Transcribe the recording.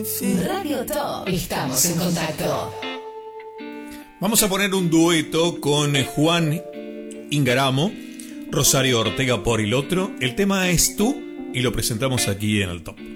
Radio Top. Estamos en contacto. Vamos a poner un dueto con Juan Ingaramo, Rosario Ortega por el otro. El tema es Tú y lo presentamos aquí en el Top.